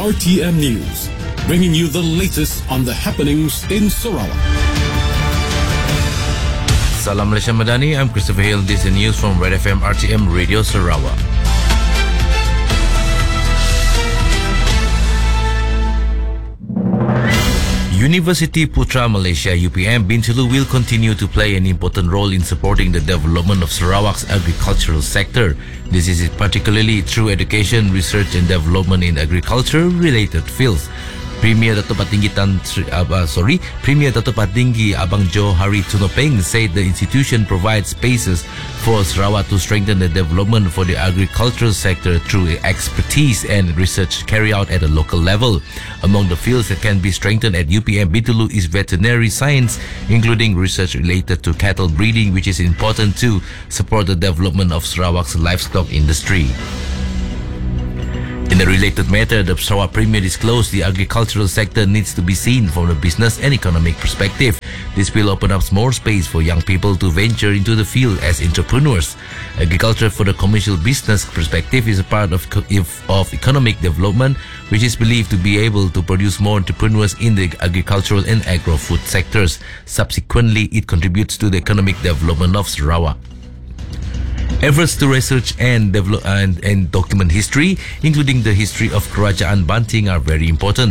RTM News, bringing you the latest on the happenings in Sarawak. Salam Malaysia Madani, I'm Christopher Hill. This is news from Red FM RTM Radio Sarawak. University Putra Malaysia UPM Bintulu will continue to play an important role in supporting the development of Sarawak's agricultural sector. This is particularly through education, research and development in agriculture-related fields. Premier Dato' Patinggi Abang Jo Hari Tunopeng said the institution provides spaces for Sarawak to strengthen the development for the agricultural sector through expertise and research carried out at a local level. Among the fields that can be strengthened at UPM Bintulu is veterinary science, including research related to cattle breeding, which is important to support the development of Sarawak's livestock industry. In a related matter, the Sarawak Premier disclosed the agricultural sector needs to be seen from a business and economic perspective. This will open up more space for young people to venture into the field as entrepreneurs. Agriculture for the commercial business perspective is a part of economic development, which is believed to be able to produce more entrepreneurs in the agricultural and agro-food sectors. Subsequently, it contributes to the economic development of Sarawak. Efforts to research and develop and document history, including the history of Kerajaan Banting, are very important.